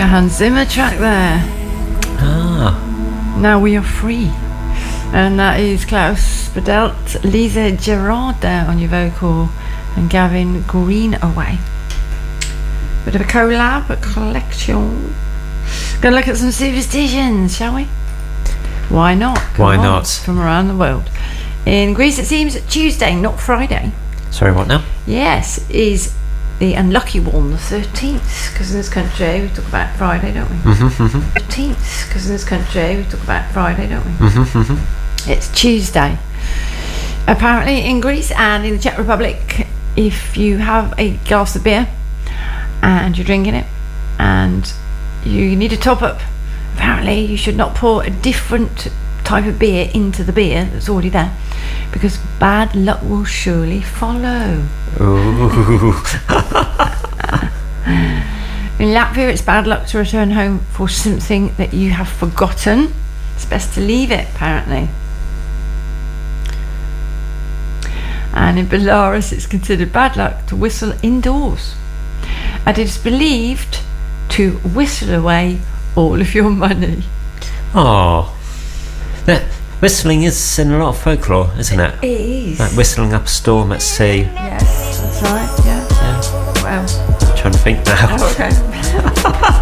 a Hans Zimmer track there. Now We Are Free. And that is Klaus Badelt, Lisa Gerard there on your vocal, and Gavin Greenaway. Bit of a collab, a collection. Gonna look at some superstitions, shall we? Why not? Why not? From around the world. In Greece, it seems Tuesday, not Friday. Sorry, what now? Yes, is the unlucky one, the 13th, because in this country we talk about Friday, don't we? 13th, because in this country we talk about Friday, don't we? It's Tuesday. Apparently in Greece and in the Czech Republic, if you have a glass of beer and you're drinking it and you need a top up, apparently you should not pour a different type of beer into the beer that's already there, because bad luck will surely follow. Ooh. In Latvia, it's bad luck to return home for something that you have forgotten. It's best to leave it, apparently. And in Belarus, it's considered bad luck to whistle indoors, and it's believed to whistle away all of your money. Oh, that whistling is in a lot of folklore, isn't it? It is. Like whistling up a storm at sea. Yes, that's right. Yeah. Yeah. Well, I'm trying to think now. okay.